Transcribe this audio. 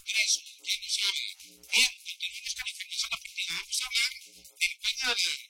ingreso, que no se ve bien, que tenemos California a la partida, vamos a hablar del dueño